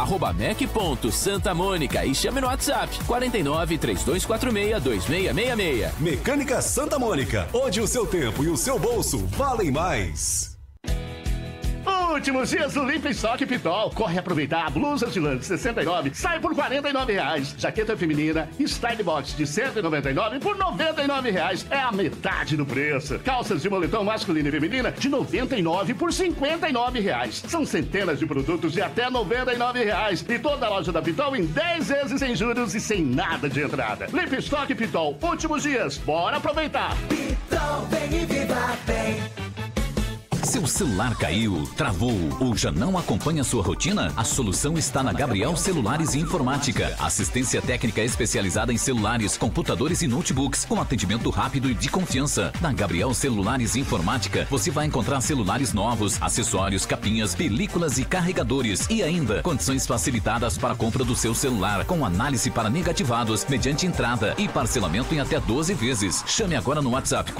@mec.santamônica e chame no WhatsApp 49 3246 2666. Mecânica Santa Mônica, onde o seu tempo e o seu bolso valem mais. Últimos dias do Limpa Estoque Pitol. Corre aproveitar. Blusas de lã de 69 sai por R$49. Jaqueta feminina Style Box de 199 por R$99. É a metade do preço. Calças de moletom masculina e feminina de 99 por R$59. São centenas de produtos de até R$99. E toda a loja da Pitol em 10 vezes sem juros e sem nada de entrada. Limpa Estoque Pitol. Últimos dias. Bora aproveitar. Pitol, vem e viva bem. Seu celular caiu, travou ou já não acompanha sua rotina? A solução está na Gabriel Celulares e Informática. Assistência técnica especializada em celulares, computadores e notebooks, com atendimento rápido e de confiança. Na Gabriel Celulares e Informática, você vai encontrar celulares novos, acessórios, capinhas, películas e carregadores. E ainda, condições facilitadas para a compra do seu celular, com análise para negativados, mediante entrada e parcelamento em até 12 vezes. Chame agora no WhatsApp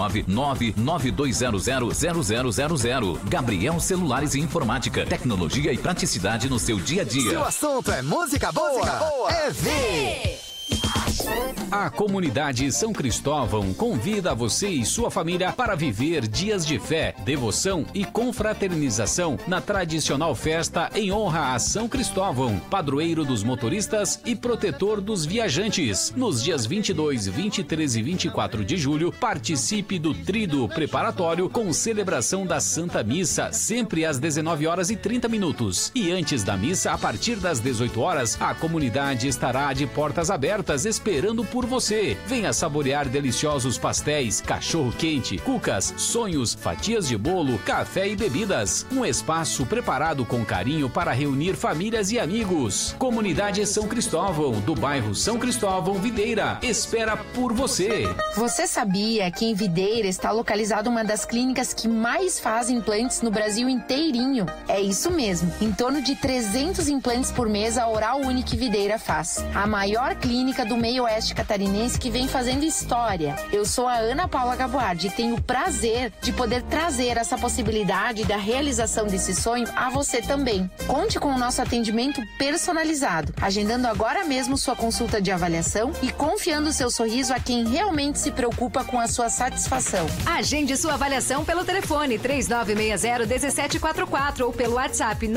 49992000000. Gabriel Celulares e Informática. Tecnologia e praticidade no seu dia a dia. Se o assunto é música boa, é V. A comunidade São Cristóvão convida você e sua família para viver dias de fé, devoção e confraternização na tradicional festa em honra a São Cristóvão, padroeiro dos motoristas e protetor dos viajantes. Nos dias 22, 23 e 24 de julho, participe do tríduo preparatório com celebração da Santa Missa, sempre às 19h30. E antes da missa, a partir das 18 horas, a comunidade estará de portas abertas esperando por você. Venha saborear deliciosos pastéis, cachorro-quente, cucas, sonhos, fatias de bolo, café e bebidas. Um espaço preparado com carinho para reunir famílias e amigos. Comunidade São Cristóvão, do bairro São Cristóvão, Videira, espera por você. Você sabia que em Videira está localizada uma das clínicas que mais fazem implantes no Brasil inteirinho? É isso mesmo. Em torno de 300 implantes por mês a Oral Unique Videira faz. A maior clínica do meio oeste catarinense que vem fazendo história. Eu sou a Ana Paula Gaboardi e tenho o prazer de poder trazer essa possibilidade da realização desse sonho a você também. Conte com o nosso atendimento personalizado, agendando agora mesmo sua consulta de avaliação e confiando seu sorriso a quem realmente se preocupa com a sua satisfação. Agende sua avaliação pelo telefone 3960-1744 ou pelo WhatsApp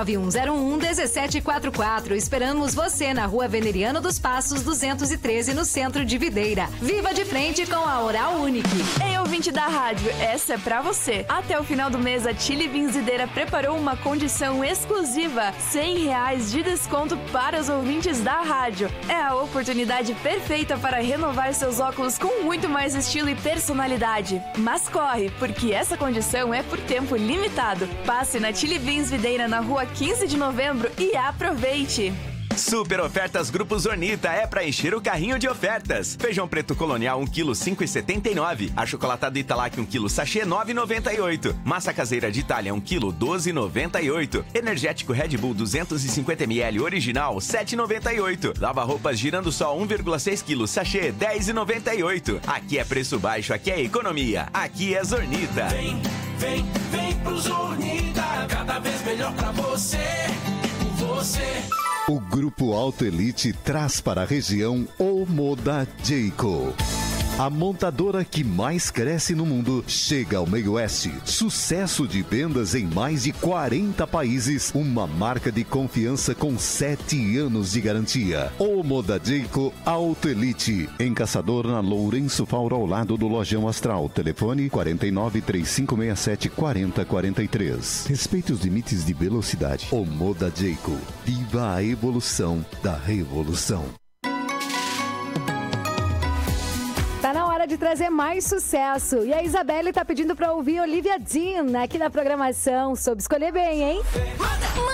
99101-1744. Esperamos você na Rua Veneriano dos Passos 213, no centro de Videira. Viva de frente com a Oral Unique. Ei, ouvinte da rádio, essa é pra você. Até o final do mês, a Chili Beans Videira preparou uma condição exclusiva: R$100 de desconto para os ouvintes da rádio. É a oportunidade perfeita para renovar seus óculos com muito mais estilo e personalidade. Mas corre, porque essa condição é por tempo limitado. Passe na Chili Beans Videira na rua 15 de novembro e aproveite! Super ofertas Grupo Zornita é pra encher o carrinho de ofertas. Feijão preto colonial 1 kg 5,79. Achocolatado Italac 1 kg sachê 9,98. Massa caseira de Itália 1 kg 12,98. Energético Red Bull 250 ml original 7,98. Lava-roupas Girando Sol 1,6 kg sachê 10,98. Aqui é preço baixo, aqui é economia, aqui é Zornita. Vem pro Zornita, cada vez melhor pra você, por você. O Grupo Auto Elite traz para a região o Moda Jayco. A montadora que mais cresce no mundo chega ao meio oeste. Sucesso de vendas em mais de 40 países. Uma marca de confiança com 7 anos de garantia. O Moda Jayco Auto Elite. Em Caçador, na Lourenço Fauro, ao lado do Lojão Astral. Telefone 49 3567 4043. Respeite os limites de velocidade. O Moda Jayco. Viva a evolução da revolução. Tá na hora de trazer mais sucesso. E a Isabelle tá pedindo pra ouvir Olivia Dean aqui na programação. Soube escolher bem, hein?